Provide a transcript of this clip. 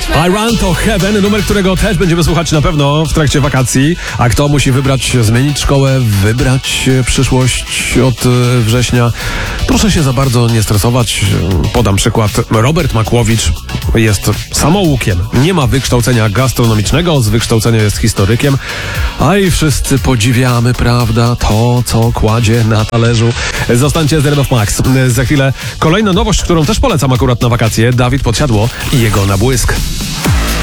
I Run to Heaven, numer, którego też będziemy słuchać na pewno w trakcie wakacji. A kto musi zmienić szkołę, wybrać przyszłość od września? Proszę się za bardzo nie stresować. Podam przykład. Robert Makłowicz jest samoukiem. Nie ma wykształcenia gastronomicznego, z wykształcenia jest historykiem. A i wszyscy podziwiamy, prawda, to, co kładzie na talerzu. Zostańcie z RMF Max. Za chwilę kolejna nowość, którą też polecam akurat na wakacje. Dawid Podsiadło i jego Nabłysk.